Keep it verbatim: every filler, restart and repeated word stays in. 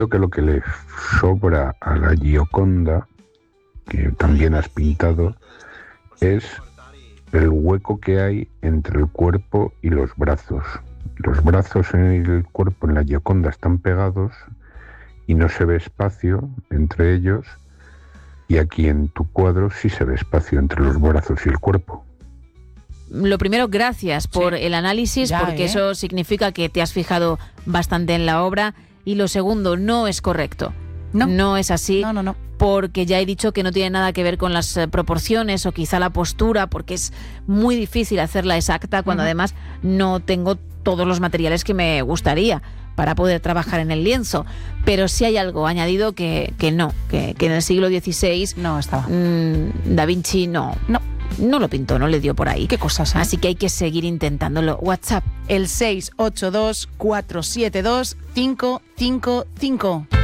Creo que lo que le sobra a la Gioconda, que también has pintado, es el hueco que hay entre el cuerpo y los brazos. Los brazos en el cuerpo en la Gioconda están pegados y no se ve espacio entre ellos, y aquí en tu cuadro sí se ve espacio entre los brazos y el cuerpo. Lo primero, gracias por Sí. el análisis, Ya, porque ¿eh? eso significa que te has fijado bastante en la obra. Y lo segundo, no es correcto. No. No es así. No, no, no. Porque ya he dicho que no tiene nada que ver con las eh, proporciones o quizá la postura, porque es muy difícil hacerla exacta cuando Ujú. además no tengo todos los materiales que me gustaría para poder trabajar en el lienzo. Pero sí hay algo añadido que, que no, que, que en el siglo dieciséis No estaba. mmm, Da Vinci no, No. no lo pintó, no le dio por ahí. Qué cosas, ¿eh? Así que hay que seguir intentándolo. WhatsApp. El seis ocho dos, cuatro siete dos, cinco cinco cinco.